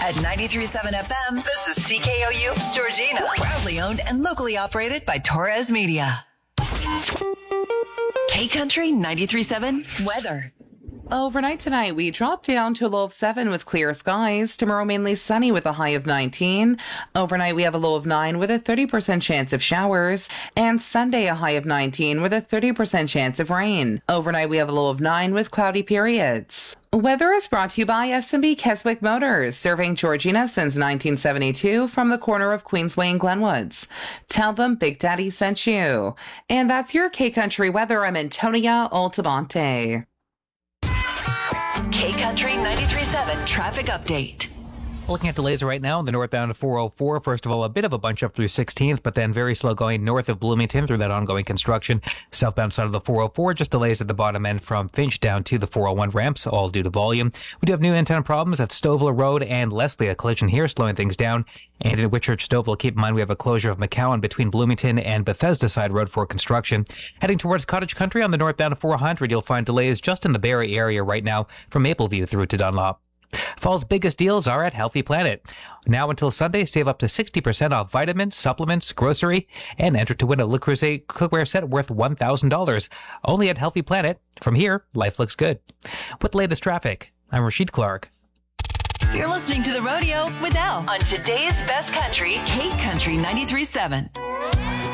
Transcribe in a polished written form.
At 93.7 FM, this is CKOU Georgina. Proudly owned and locally operated by Torres Media. K-Country 93.7 weather. Overnight tonight, we drop down to a low of 7 with clear skies. Tomorrow, mainly sunny with a high of 19. Overnight, we have a low of 9 with a 30% chance of showers. And Sunday, a high of 19 with a 30% chance of rain. Overnight, we have a low of 9 with cloudy periods. Weather is brought to you by S&B Keswick Motors, serving Georgina since 1972 from the corner of Queensway and Glenwoods. Tell them Big Daddy sent you. And that's your K-Country weather. I'm Antonia Altamonte. K-Country 93.7 traffic update. Looking at delays right now on the northbound 404. First of all, a bit of a bunch up through 16th, but then very slow going north of Bloomington through that ongoing construction. Southbound side of the 404, just delays at the bottom end from Finch down to the 401 ramps, all due to volume. We do have new antenna problems at Stovall Road and Leslie, a collision here, slowing things down. And in Whitchurch Stovall, keep in mind we have a closure of McCowan between Bloomington and Bethesda side road for construction. Heading towards Cottage Country on the northbound 400, you'll find delays just in the Barrie area right now from Mapleview through to Dunlop. Fall's biggest deals are at Healthy Planet. Now until Sunday, save up to 60% off vitamins, supplements, grocery, and enter to win a Le Creuset cookware set worth $1,000. Only at Healthy Planet. From here, life looks good. With the latest traffic, I'm Rashid Clark. You're listening to The Rodeo with Elle on today's best country, K-Country 93.7.